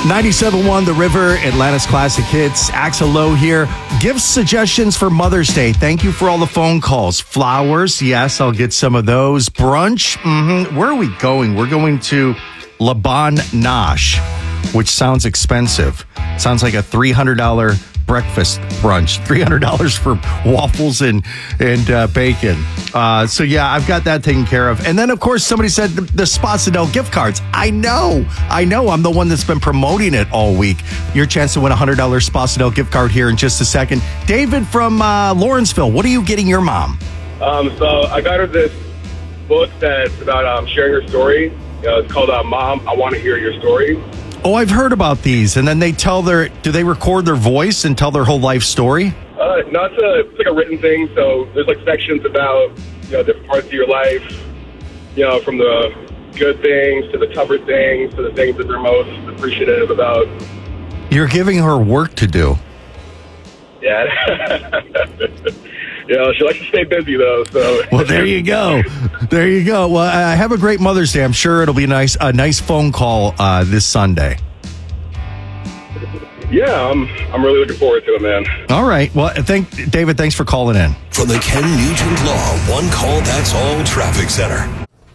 97.1 The River, Atlanta's Classic Hits. Axel Lowe here. Give suggestions for Mother's Day. Thank you for all the phone calls. Flowers, yes, I'll get some of those. Brunch, Where are we going? We're going to Le Bon Nosh, which sounds expensive. Sounds like a $300 breakfast brunch. $300 for waffles and bacon. So yeah, I've got that taken care of. And then of course somebody said the Sposadel gift cards. I know. I'm the one that's been promoting it all week. Your chance to win a $100 Sposadel gift card here in just a second. David from Lawrenceville, what are you getting your mom? So I got her this book that's about sharing her story. It's called Mom, I Want to Hear Your Story. Oh, I've heard about these. And then they do they record their voice and tell their whole life story? No, it's like a written thing. So there's like sections about, different parts of your life, from the good things to the tougher things to the things that they're most appreciative about. You're giving her work to do. Yeah. She likes to stay busy, though. So. Well, there you go. Well, have a great Mother's Day. I'm sure it'll be a nice phone call this Sunday. Yeah, I'm really looking forward to it, man. All right. Well, David, thanks for calling in. From the Ken Nugent Law One Call That's All Traffic Center.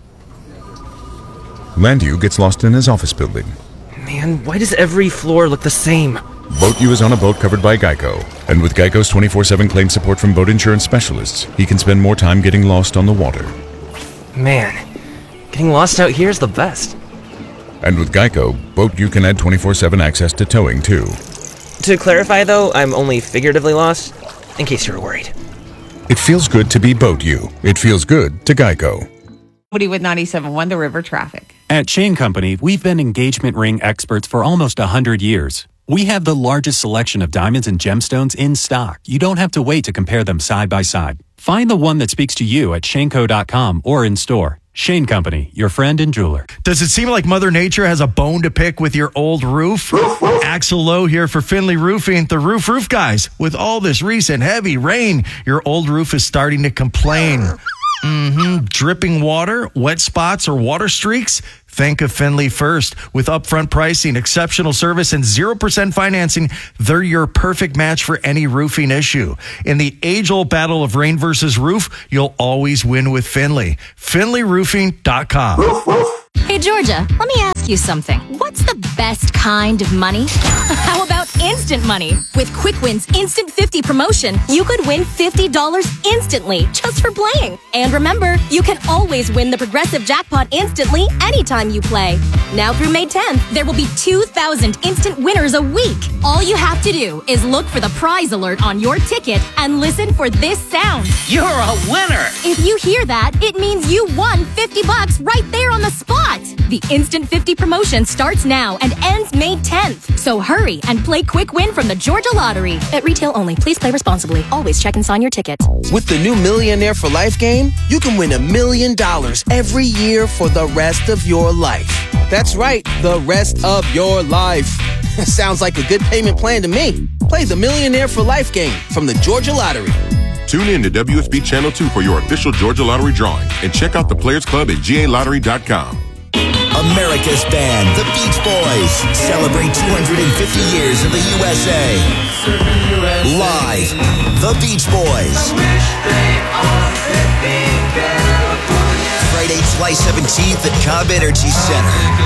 Landu gets lost in his office building. Man, why does every floor look the same? BoatU is on a boat covered by Geico. And with Geico's 24/7 claim support from boat insurance specialists, he can spend more time getting lost on the water. Man, getting lost out here is the best. And with Geico, BoatU can add 24/7 access to towing, too. To clarify, though, I'm only figuratively lost, in case you were worried. It feels good to be BoatU. It feels good to Geico. Woody with 97.1 The River Traffic. At Shane Company, we've been engagement ring experts for almost 100 years. We have the largest selection of diamonds and gemstones in stock. You don't have to wait to compare them side by side. Find the one that speaks to you at shaneco.com or in store. Shane Company, your friend and jeweler. Does it seem like Mother Nature has a bone to pick with your old roof? Axel Lowe here for Finley Roofing, the roof guys. With all this recent heavy rain, your old roof is starting to complain. Dripping water, wet spots, or water streaks? Think of Finley first. With upfront pricing, exceptional service, and 0% financing, they're your perfect match for any roofing issue. In the age-old battle of rain versus roof, you'll always win with Finley. FinleyRoofing.com. Hey, Georgia, let me ask you something. What's the best kind of money? How about instant money? With Quick Win's Instant 50 promotion, you could win $50 instantly just for playing. And remember, you can always win the Progressive Jackpot instantly anytime you play. Now through May 10th, there will be 2,000 instant winners a week. All you have to do is look for the prize alert on your ticket and listen for this sound. You're a winner! If you hear that, it means you won $50 right there on the spot. The Instant 50 promotion starts now and ends May 10th. So hurry and play Quick Win from the Georgia Lottery. At retail only. Please play responsibly. Always check and sign your ticket. With the new Millionaire for Life game, you can win $1 million every year for the rest of your life. That's right, the rest of your life. Sounds like a good payment plan to me. Play the Millionaire for Life game from the Georgia Lottery. Tune in to WSB Channel 2 for your official Georgia Lottery drawing and check out the Players Club at GALottery.com. America's band, the Beach Boys, celebrate 250 years of the USA. Live, the Beach Boys. Friday, July 17th at Cobb Energy Center.